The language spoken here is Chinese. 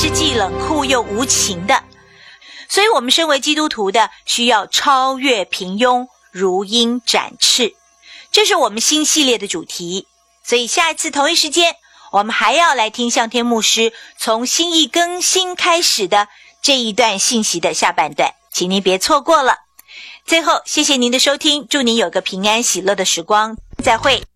是既冷酷又无情的。所以我们身为基督徒的，需要超越平庸，如鹰展翅。这是我们新系列的主题。所以下一次同一时间，我们还要来听向天牧师从心意更新开始的这一段信息的下半段，请您别错过了。最后，谢谢您的收听，祝您有个平安喜乐的时光，再会。